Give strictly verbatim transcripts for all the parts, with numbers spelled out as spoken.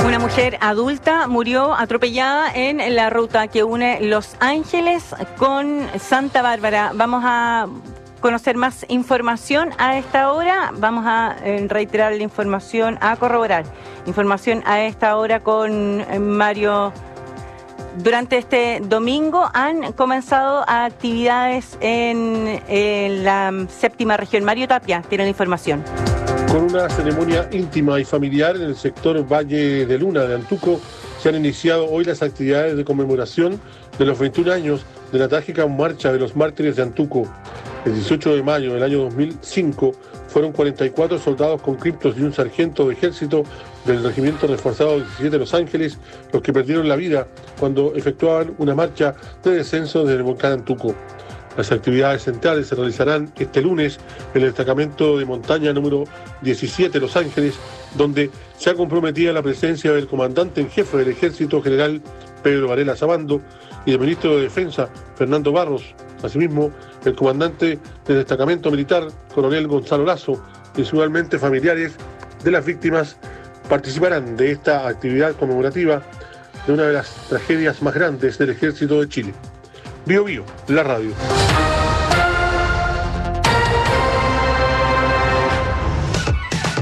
Una mujer adulta murió atropellada en la ruta que une Los Ángeles con Santa Bárbara. Vamos a conocer más información a esta hora. Vamos a eh, reiterar la información, a corroborar información a esta hora con eh, Mario. Durante este domingo han comenzado actividades en, en la séptima región. Mario Tapia tiene la información. Con una ceremonia íntima y familiar en el sector Valle de Luna de Antuco, se han iniciado hoy las actividades de conmemoración de los veintiún años de la trágica marcha de los mártires de Antuco. El dieciocho de mayo del año dos mil cinco fueron cuarenta y cuatro soldados conscriptos y un sargento de ejército del Regimiento Reforzado diecisiete de Los Ángeles los que perdieron la vida cuando efectuaban una marcha de descenso desde el volcán Antuco. Las actividades centrales se realizarán este lunes en el destacamento de montaña número diecisiete Los Ángeles, donde se ha comprometido la presencia del comandante en jefe del Ejército General Pedro Varela Sabando y del ministro de Defensa Fernando Barros. Asimismo, el comandante del destacamento militar, coronel Gonzalo Lazo, y igualmente familiares de las víctimas participarán de esta actividad conmemorativa de una de las tragedias más grandes del Ejército de Chile. Bio Bio, la radio.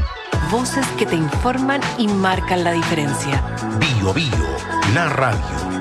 Voces que te informan y marcan la diferencia. Bio Bio, la radio.